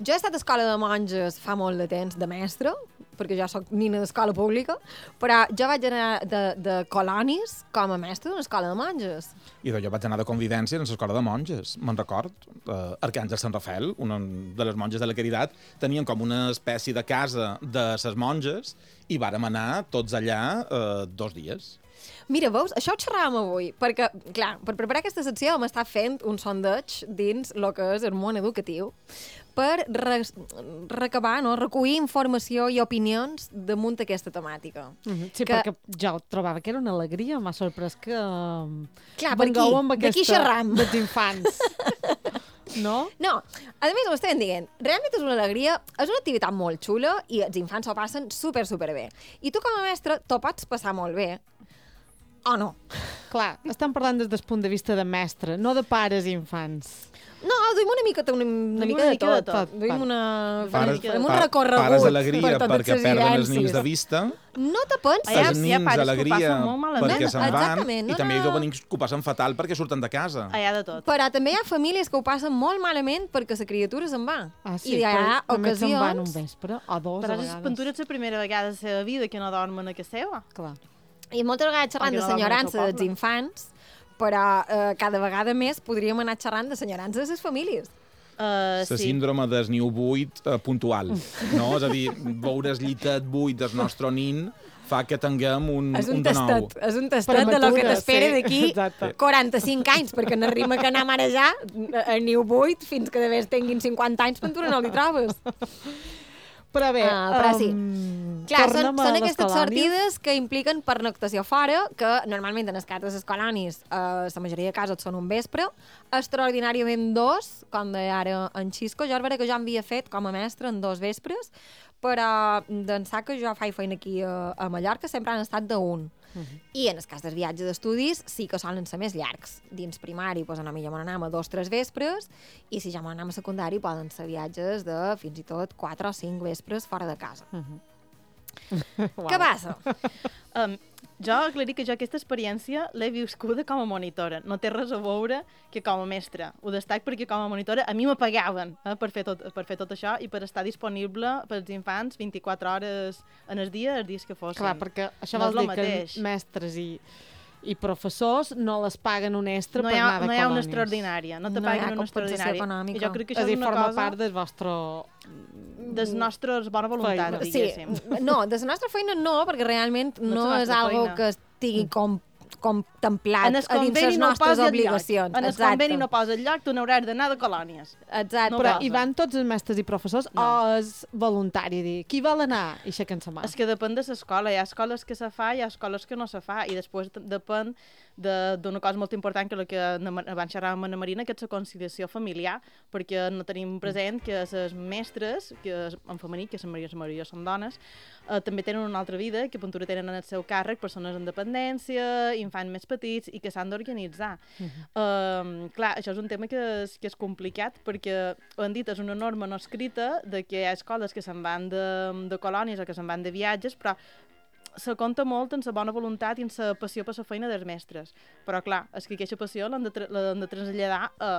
Jo he estat a escola de monges fa molt de temps, de mestre, perquè jo soc nina d'escola pública, però jo vaig anar de colonis com a mestre d'una escola de monges. I jo vaig anar de convivència en l'escola de monges, me'n record. Arcàngel Sant Rafael, una de les monges de la Caritat, tenien com una espècie de casa de ses monges i vàrem anar tots allà 2 dies. Mira, veus, això ho xerràvem avui, perquè, clar, per preparar aquesta secció hem estat fent un sondeig dins el que és el món educatiu per recabar, no? Recollir informació i opinions damunt aquesta temàtica. Sí, perquè jo trobava que era una alegria, m'ha sorprès que clar, per vengueu amb de qui xerram? Dels infants. No? No, a més ho estem dient, realment és una alegria, és una activitat molt xula i els infants s'ho passen super bé. I tu com a mestre t'ho pots passar molt bé, o no? Clar, estem parlant des del punt de vista de mestre, no de pares i infants. No, duim una mica de tot. Duim un recorregut pares d'alegria per perquè perden els nins de vista. No te penses. Els nins d'alegria perquè se'n van no, i també hi ha nins que ho passen fatal perquè surten de casa. Hi ha de tot. Però també hi ha famílies que ho passen molt malament perquè la criatura se'n va. Sí, i hi ha ocasions... se'n van un vespre o 2 però a vegades. Però Ventura és la primera vegada de la seva vida que no dormen a casa seva. Clar. I moltes vegades xerrant de senyorança dels infants, però cada vegada més podríem anar xerrant de senyorança de les famílies. La síndrome del niu buit puntual, no? És a dir, veure el llitet buit del nostre nin fa que tinguem un de nou. És un tastet de lo que t'espera d'aquí 45 anys, perquè no rima que anar a marejar a niu buit fins que de vegades tinguin 50 anys, tu no li trobes. Però bé, però sí. Clar, són aquestes sortides que impliquen pernoctació fora, que normalment en els casos dels colonis la majoria de casos són un vespre, extraordinàriament 2, com deia ara en Xisco, jo que jo havia fet com a mestre en 2 vespres, però d'ençà que jo faig feina aquí a Mallorca sempre han estat d'1. I en el cas dels viatges d'estudis sí que solen ser més llargs. Dins primari doncs anem a 2-3 vespres i si ja anem a secundari poden ser viatges de fins i tot 4 o 5 vespres fora de casa. Què passa? Jo aclarir que jo aquesta experiència l'he viscuda com a monitora. No té res a veure que com a mestra. Ho destac perquè com a monitora a mi me pagaven per fer tot això i per estar disponible pels infants 24 hores en el dia, els dies que fossin. Clar, perquè això vol dir que mestres i professors no les paguen un extra per anar de colònies. No hi ha una extraordinària, no te paguen una extraordinària. Econòmica. I jo crec que això és una forma cosa... part del vostre... Des nostres bona voluntat, diguéssim. No, des la nostra feina no, perquè realment no és algo que estigui contemplat a dins les nostres obligacions. En el conveni no posa el lloc, tu n'hauràs d'anar de colònies. Exacte. Però hi van tots els mestres i professors o és voluntari? Qui vol anar i aixequen sa mà? És que depèn de l'escola. Hi ha escoles que se fa, hi ha escoles que no se fa. I després depèn d'una cosa molt important que la que abans xerràvem amb Anna Marina, que és la conciliació familiar, perquè no tenim present que les mestres, que en femení, que la majoria són dones, també tenen una altra vida, que Ventura tenen en el seu càrrec persones en dependència, infants més petits i que s'han d'organitzar. Clar, això és un tema que és complicat perquè, ho han dit, és una norma no escrita de que hi ha escoles que se'n van de colònies o que se'n van de viatges, però se compta molt en la bona voluntat i en la passió per la feina dels mestres. Però clar, és que aquesta passió l'han de traslladar a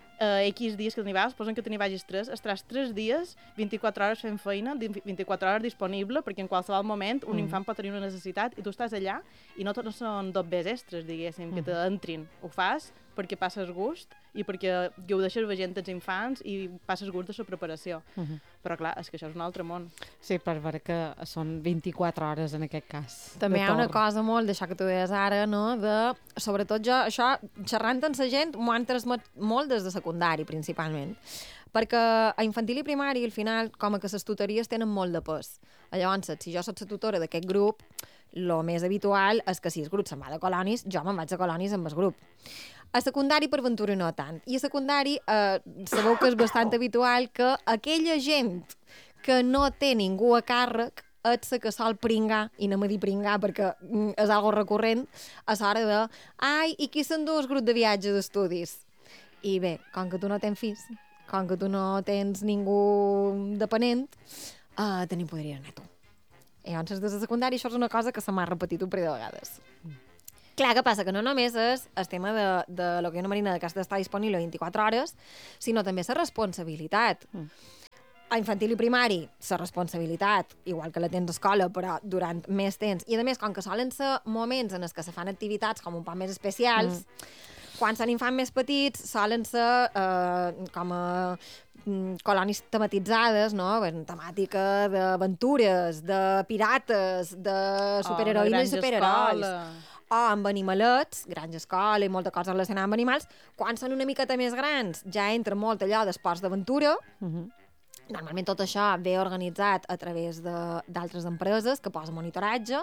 X dies que n'hi vas, posen que te n'hi vagis 3, estaràs 3 dies, 24 hores fent feina, 24 hores disponible, perquè en qualsevol moment un infant pot tenir una necessitat i tu estàs allà i no són dobbers extres, diguéssim, que t'entrin. Ho fas perquè passes gust i perquè gaudeixes veient els infants i passes gust de la preparació. Però clar, és que això és un altre món. Sí, per veure que són 24 hores en aquest cas. També hi ha una cosa molt d'això que tu deies ara, no? Sobretot jo, això, xerrant amb la gent, m'ho han transmet molt des de secundari, principalment. Perquè a infantil i primari, al final, com que les tutories tenen molt de pes. Llavors, si jo soc la tutora d'aquest grup, el més habitual és que si el grup se'n va de colonis, jo me'n vaig a colonis amb el grup. A secundari, per Ventura, no tant. I a secundari, sabeu que és bastant habitual que aquella gent que no té ningú a càrrec és la que sol pringar, i anem a dir pringar perquè és algo recurrent, a l'hora de ai, i qui s'endú el grup de viatge d'estudis? I bé, com que tu no tens fills, com que tu no tens ningú dependent, te n'hi podries anar tu. I llavors, des de secundari, això és una cosa que se m'ha repetit un parell de vegades. Clar, què passa? Que no només és el tema de lo que Anna Marina, que has d'estar disponible 24 hores, sinó també la responsabilitat. A infantil i primari, la responsabilitat, igual que la tens a escola, però durant més temps. I, a més, com que solen ser moments en els que se fan activitats com un poc més especials, quan són infants més petits, solen ser com a colònies tematitzades, no? Temàtica d'aventures, de pirates, de superheroïnes i superherois. O amb animalets, granja escola i molta cosa relacionada amb animals. Quan són una miqueta més grans, ja entra molt allò d'esports d'aventura. Normalment tot això ve organitzat a través d'altres empreses que posen monitoratge.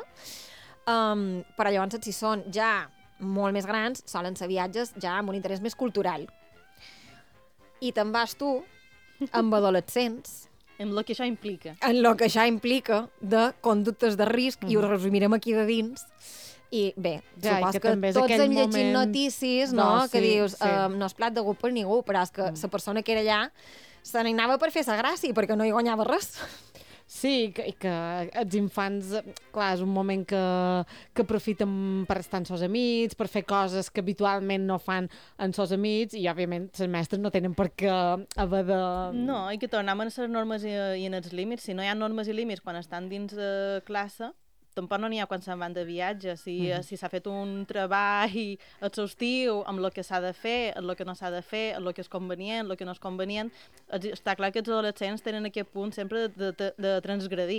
Però llavors, si són ja molt més grans, solen ser viatges ja amb un interès més cultural. I te'n vas tu amb adolescents. En el que això implica. En el que això implica de conductes de risc, i ho resumirem aquí de dins. I bé, supos que tots hem llegit notícies, no? Que dius, no és plat de gust per ningú, però és que la persona que era allà se n'anava per fer sa gràcia, perquè no hi guanyava res. Sí, que els infants, clar, és un moment que aprofiten per estar amb els amics, per fer coses que habitualment no fan amb els amics, i òbviament els mestres no tenen per què haver de... No, i que tornem a les normes i en els límits. Si no hi ha normes i límits quan estan dins de classe, tampoc no n'hi ha quan se'n van de viatge. Si s'ha fet un treball exhaustiu amb el que s'ha de fer, el que no s'ha de fer, el que és convenient, el que no és convenient, està clar que els adolescents tenen aquest punt sempre de transgredir.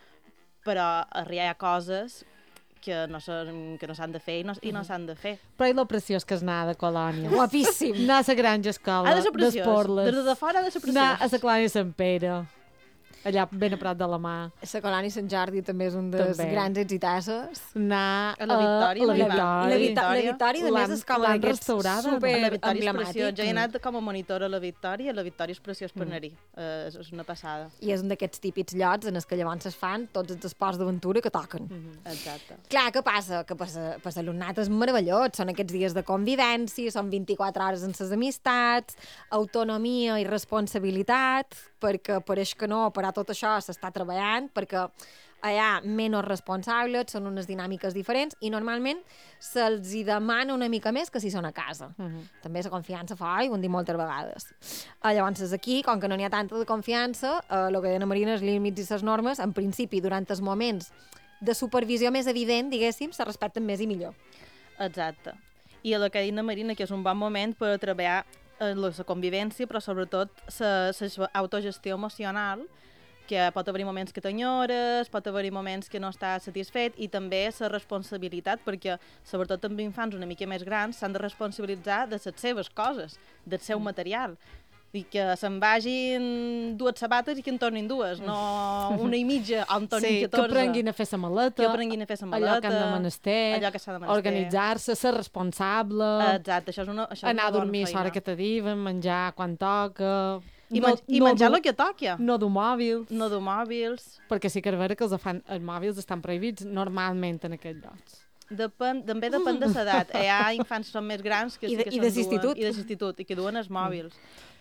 Però hi ha coses que no s'han de fer i no s'han de fer. Però i lo preciós que és anar de colònia. Guapíssim. Anar a la granja escola. Ha de ser preciós. Des de fora ha de ser preciós. Anar a la colònia Sant Pere. Allà ben a prop de la mà. La colònia Sant Jordi també és un dels grans excitassos. Anar a la Victòria. La Victòria, de més, és com restaurada. Super la Victòria és preciós. Jo he emblemàtic. anat com a monitor a la Victòria, la Victòria és preciós per anar-hi. És una passada. I és un d'aquests típics llocs en els que llavors es fan tots els esports d'aventura que toquen. Exacte. Clar, què passa? Que per l'alumnat és meravellós. Són aquests dies de convivència, són 24 hores amb les amistats, autonomia i responsabilitat, perquè pareix que no, per a tot això s'està treballant, perquè allà menys responsables, són unes dinàmiques diferents i normalment se'ls hi demana una mica més que si són a casa. També la confiança fa, ho hem dit moltes vegades. Llavors, aquí, com que no n'hi ha tanta de confiança, el que deia Marina, els límits i les normes, en principi, durant els moments de supervisió més evident, diguéssim, se respecten més i millor. Exacte. I el que deia Marina, que és un bon moment per treballar la convivència, però sobretot l'autogestió emocional, que pot haver-hi moments que t'enyores, pot haver-hi moments que no estàs satisfet, i també la responsabilitat, perquè sobretot amb infants una mica més grans s'han de responsabilitzar de les seves coses, del seu material. I que se'n vagin 2 sabates i que en tornin 2, no una i mitja o en tornin 14. Que aprenguin a fer la maleta, allò que han de menester, organitzar-se, ser responsable, exacte, això és anar a dormir a l'hora que te diuen, menjar quan toca... I menjar el que toca. No dur mòbils. No dur mòbils. Perquè sí que és vera que els mòbils estan prohibits normalment en aquests llocs. També depèn de l'edat. Hi ha infants que són més grans que I de l'institut. I de l'institut, i que duen els mòbils.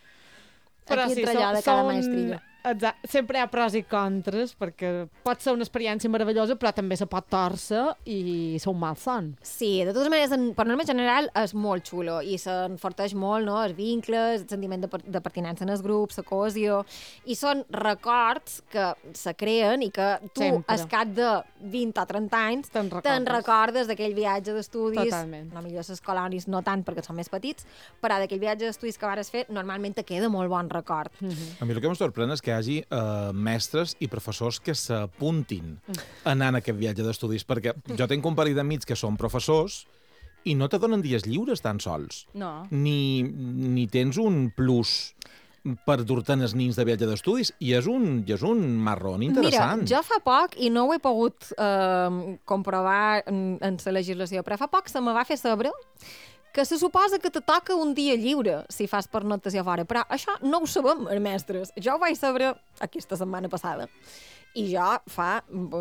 Però aquí sí, entre allò de cada maestrilla. Exacte. Sempre hi ha pros i contres, perquè pot ser una experiència meravellosa, però també se pot tòrcer i ser un mal son. Sí, de totes maneres, per norma general, és molt xulo i s'enforteix molt, no?, els vincles, el sentiment de pertinença en el grup, la cohesió, i són records que se creen i que tu, al cap de 20 o 30 anys, te'n recordes d'aquell viatge d'estudis. Totalment. No, millor les colònies no tant perquè són més petits, però d'aquell viatge d'estudis que vares fer, normalment te queda molt bon record. A mi el que em sorprèn és que hi hagi mestres i professors que s'apuntin a anar en aquest viatge d'estudis, perquè jo tinc un parell d'amics que són professors i no te donen dies lliures tan sols. No. Ni tens un plus per dur-te'n els nins de viatge d'estudis, i és un marrón interessant. Mira, jo fa poc, i no ho he pogut comprovar en la legislació, però fa poc se me va fer saber que se suposa que te toca un dia lliure si fas pernoctació fora, però això no ho sabem, els mestres. Jo ho vaig saber aquesta setmana passada. I jo fa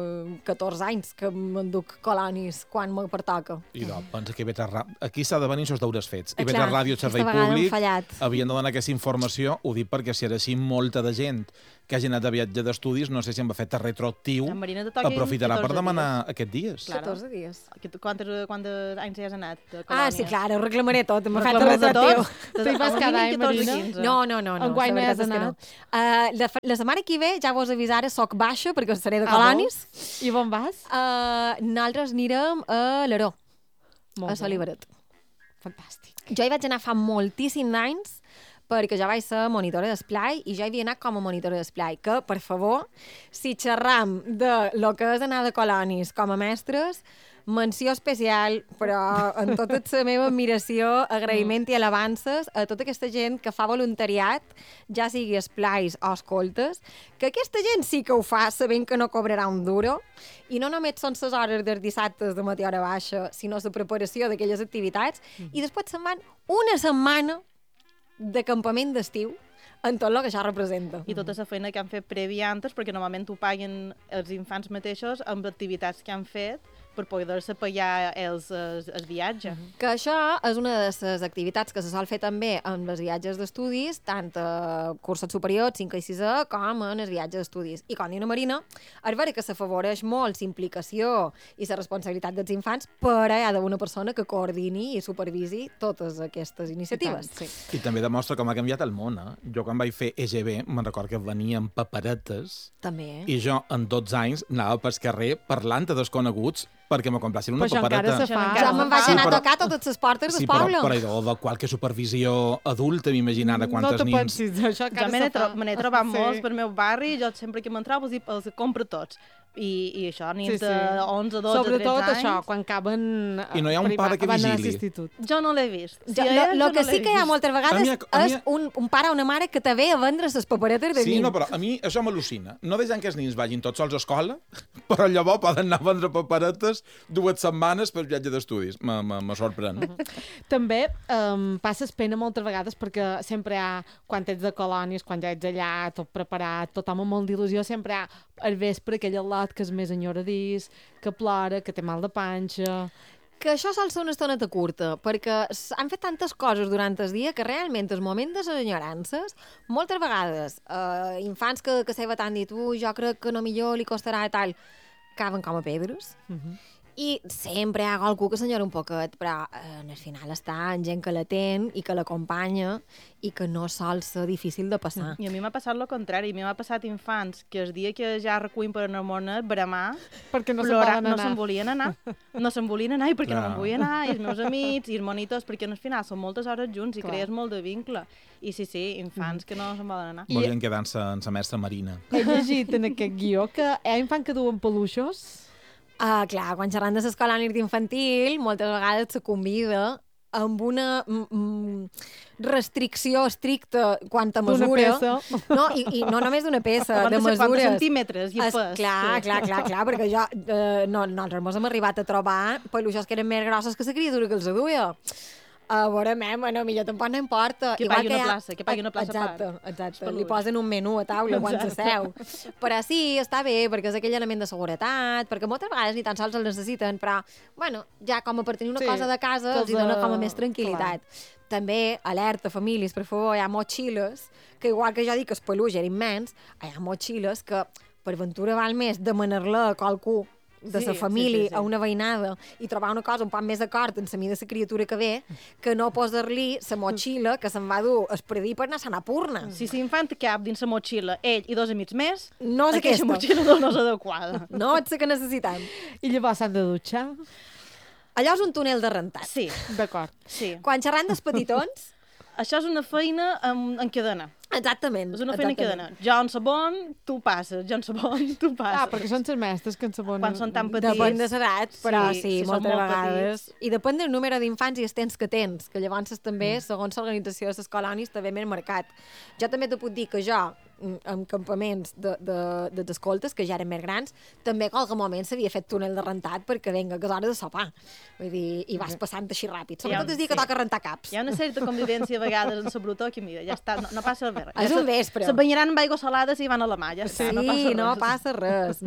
14 anys que m'enduc colonis quan me pertoca. I pensa que aquí s'ha de venir els deures fets. I Clar, a Ràdio Servei aquesta vegada hem Públic fallat. havien de donar aquesta informació, ho dic perquè si era així molta de gent que hagi anat de viatge d'estudis, no sé si em va fer retroactiu, La Marina te toquen aprofitarà per 14 demanar aquests dies. Clar. 14 dies. Quants anys hi has anat? De Sí, clar, ho reclamaré tot. M'ha fet Reclames de retroactiu. tots? Tu hi vas cada any, Marina? No. Enguany no la hi has veritat és que anat? no. La setmana que ve, ja vos avisaré, soc baixa perquè seré de colonis. I on vas? Nosaltres anirem a l'Aró, Molt a Saliberet. Fantàstic. Jo hi vaig anar fa moltíssims anys perquè jo vaig ser monitora d'esplai i jo hi havia anat com a monitora d'esplai, que, per favor, si xerram de lo que és anar de colonis com a mestres, menció especial, però en tota la meva admiració, agraïment i alabances a tota aquesta gent que fa voluntariat, ja sigui esplais o escoltes, que aquesta gent sí que ho fa sabent que no cobrarà un duro, i no només són les hores dels dissabtes de matí a hora baixa, sinó la preparació d'aquelles activitats, i després se'n van una setmana de campament d'estiu en tot el que això representa. I tota la feina que han fet prèvia antes, perquè normalment ho paguen els infants mateixos amb activitats que han fet per poder-se pagar el viatge. Que això és una de les activitats que se sol fer també amb els viatges d'estudis, tant a cursos superiors, 5 i 6, com en els viatges d'estudis. I com diu la Marina, és vera que s'afavoreix molt la implicació i la responsabilitat dels infants, però hi ha d'una persona que coordini i supervisi totes aquestes iniciatives. Sí. I també demostra com ha canviat el món. Jo quan vaig fer EGB, me'n record que venien paperetes També, i jo en 12 anys anava pel carrer parlant a desconeguts perquè me comprassin una Però això encara papereta. se fa. jo me'n vaig Sí, anar però- a tocar totes les portes del Sí, però poble. idò de qualque supervisió adulta, m'imaginava No quantes te nins... pensis, això Jo encara me se fa. n'he trobat molts per meu barri, jo sempre que m'entrava els compro tots. I això, nins de 11, 12, Sobretot 13 anys... això, quan acaben... I no hi ha un pare que vigili. L'institut. Jo no l'he vist. Jo, lo que sí que hi ha moltes vegades A mi- és un pare o una mare que te ve a vendre les paperetes de Sí, nin. no, però a mi això m'al·lucina. No deixant que els nins vagin tots sols a escola, però llavors poden anar a vendre paperetes 2 setmanes per viatge d'estudis. Me sorprèn. També passes pena moltes vegades perquè sempre hi ha, quan ets de colònies, quan ja ets allà, tot preparat, tothom amb molt d'il·lusió, sempre hi ha al vespre aquell al·lot que és més enyoradís, que plora, que té mal de panxa... Que això sol ser una estoneta curta, perquè han fet tantes coses durant el dia que realment el moment de les enyorances, moltes vegades, infants que s'he tant dit, jo crec que no millor li costarà i tal, caben com a pedres. I sempre hi ha algú que s'enyora un poquet, però al final està en gent que l'atén i que l'acompanya i que no sol ser difícil de passar. I a mi m'ha passat el contrari. A mi m'ha passat infants que el dia que ja recullen per anar a Monet, bramar, Perquè no se'n plorar, poden no anar. se'n volien anar. No se'n volien anar i perquè no Clar. me'n volien anar, i els meus amics, i els monitors, perquè al final són moltes hores junts i Clar. crees molt de vincle. I sí, infants que no se'n volen anar. Volien quedar-se en sa mestra Marina. He llegit en aquest guió que hi ha infants que duen peluixos. Clar, quan xerrant de l'escola nit infantil, moltes vegades se convida amb una restricció estricta quant a D'una mesura. peça. No, i no només d'una peça, de Quants mesures. centímetres i pes. Clar, perquè jo, nosaltres mos hem arribat a trobar peluixos que eren més grosses que la criatura que els duia. A veure, bueno, millor tampoc no importa. Que Igual pagui una hi ha- plaça, que pagui una plaça a part. Exacte. Els Li peluix. posen un menú a taula quan s'asseu. Però sí, està bé, perquè és aquell element de seguretat, perquè moltes vegades ni tan sols el necessiten, però, bueno, ja com a per tenir una Sí, cosa de casa que els hi els, dona com a més tranquil·litat. També, alerta, famílies, per favor, hi ha motxilles, que igual que jo dic que el peluix era immens, hi ha motxilles que, per ventura, val més demanar-la a qualcú de Sí, la família sí. a una veïnada i trobar una cosa un poc més d'acord en la mida de la criatura que ve, que no posar-li la motxilla que se'n va dur es predí per anar a Sant Apurna. Si l'infant cap dins la motxilla, ell i 2 amics més, No és aquesta aquesta. motxilla no és adequada. No és la que necessitem. I llavors s'han de dutxar. Allò és un túnel de rentat. Sí, D'acord. sí. Quan xerrant dels petitons... Això és una feina en cadena. Exactament. És una feina en cadena. Jo en sabon, tu passes. Jo en sabon, tu passes. Perquè són les mestres que en sabon... Quan són tan petits. Depèn de l'edat, però Sí, sí, si són moltes molt vegades. petits. I depèn del número d'infants i els temps que tens, que llavors també, segons l'organització de les colònies, també m'he marcat. Jo també te puc dir que jo, en campaments dels escoltes, que ja eren més grans, també en algun moment s'havia fet túnel de rentat perquè vinga, que és hora de sopar. Vull dir, i vas passant així ràpid. Sobretot el dia que toca rentar caps. Hi ha una certa convivència a vegades en la brutó que, mira, ja està, no passa res. És un vespre. Se banyaran amb aigua salades i van a la mà, ja està, No passa res.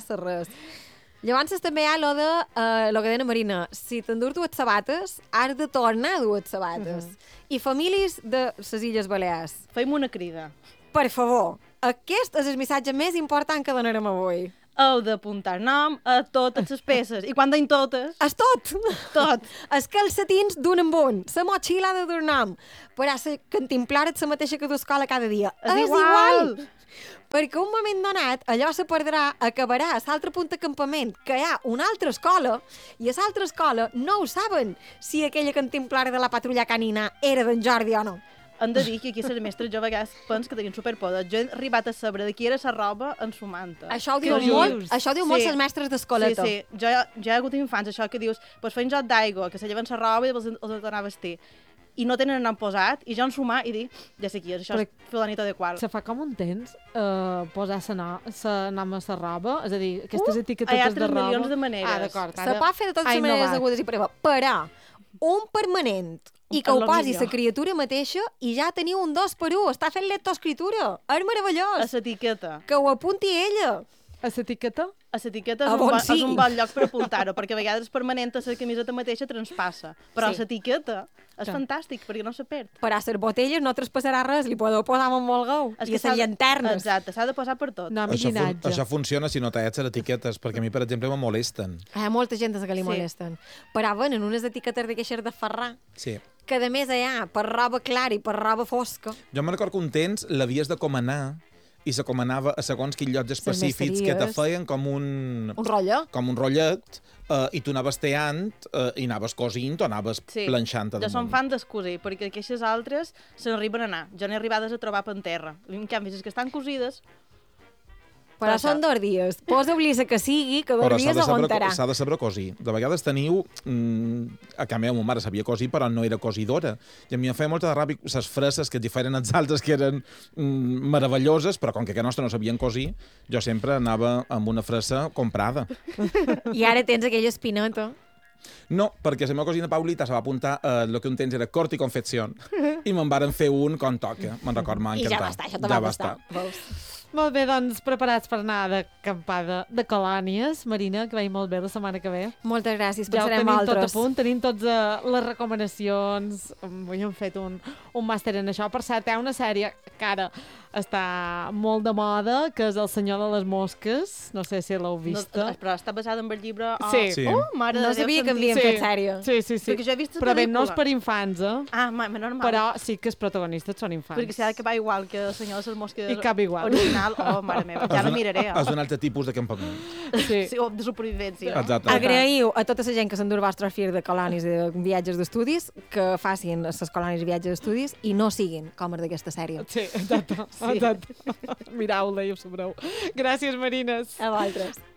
Llavors també hi ha lo que deia la Marina, si t'endur dues sabates, has de tornar a dues sabates. I famílies de les Illes Balears, Feim una crida. per favor, aquest és el missatge més important que donarem avui. Heu d'apuntar nom a totes les peces. I quan deim totes, És tot! tot. Els calcetins d'un en un, la motxilla ha de dur nom, però la cantimplora és la mateixa que du escola cada dia. És igual! Perquè un moment donat, allò se perdrà, acabarà a l'altre punt de campament, que hi ha una altra escola, i a l'altra escola no ho saben si aquella cantimplora de la patrulla canina era d'en Jordi o no. Hem de dir que aquí les mestres jo a vegades penso que tenien superpoder. Jo he arribat a saber de qui era la roba en su manta. Això ho Què diu molt, dius? això ho diu molt els mestres d'escoleta. Sí. Jo he hagut infants, això que dius, pues feien joc d'aigua, que se lleven la roba i els tornava a vestir. I no tenen nom posat, i jo en sumar i dic, ja sé qui és, això és fulanito de qual. Se fa com un temps posar sa nom a sa roba? És a dir, aquestes Hi etiquetetes ha de roba... milions de maneres. Ah, d'acord. Se pot fer de totes les maneres agudes i per però un permanent i que ho posi la criatura mateixa i ja teniu un 2x1, està fent lectoescritura. És meravellós. A l'etiqueta. Que ho apunti ella. A l'etiqueta? A l'etiqueta A on és sigui. un bon lloc per apuntar-ho, perquè a vegades permanent a la camiseta mateixa transpassa. Però Sí. l'etiqueta és Clar. fantàstic, perquè no se perd. Per a les botelles no traspassarà res, li podeu posar amb molt gau. I a les llanternes. Exacte, s'ha de posar per tot. Nom i Això, llinatge. això funciona si no t'haig les etiquetes, perquè a mi, per exemple, me molesten. Hi ha molta gent que li Sí. molesten. Però venen unes etiquetes de queixer de ferrar, Sí. que a més hi ha per roba clara i per roba fosca. Jo me'n recordo que un temps l'havies de comanar i se comanava a segons quins llocs específics que te merceries. feien com un rotllet i tu anaves teant i anaves cosint o anaves planxant a Jo som damunt. fan d'escosir, perquè aquestes altres se n'arriben a anar. Jo n'he arribades a trobar per terra. En canvi, les que estan cosides, Però són 2 dies. Posa-li la que sigui, que 2 Però dies aguantarà. s'ha de saber cosir. De vegades teniu... a casa meva, ma mare sabia cosir, però no era cosidora. I a mi em feia molta de ràbia les freses que diferent als altres, que eren meravelloses, però com que a nostra no sabien cosir, jo sempre anava amb una fresa comprada. I ara tens aquella espineta. No, perquè la meva cosina Paulita se va apuntar a el que un temps era cort i confecció i me'n varen fer un com toca. Me'n record, m'ha I encantat. ja va estar, això te va gustar. Molt bé, doncs, preparats per anar d'acampada de colònies. Marina, que vagi molt bé la setmana que ve. Moltes gràcies, Ja ho pensarem tenim tot a altres. punt, tenim totes les recomanacions. Avui hem fet un màster en això. Per cert, hi ha una sèrie que ara està molt de moda, que és El senyor de les mosques. No sé si l'heu vista. però està basada en el llibre... Sí. Oh, mare de No Déu, sabia que havien Sí. fet sèrie. Sí. Perquè jo he vist la Però bé, no és pel·lícula. per infants, eh? Ah, normal. Però sí que els protagonistes són infants. Perquè s'ha d'acabar igual que el senyor de les mosques I cap igual. original. Oh, mare meva, ja no miraré. És un altre tipus de campament. Sí. Sí, o de supervivència. Exacte. Agraïu a tota la gent que s'endur vostre fir de colònies de viatges d'estudis, que facin les colònies i viatges d'estudis i no siguin com els d'aquesta sèrie. Sí, exacte. Mirau-la i ho sabreu. Gràcies, Marines. A vosaltres.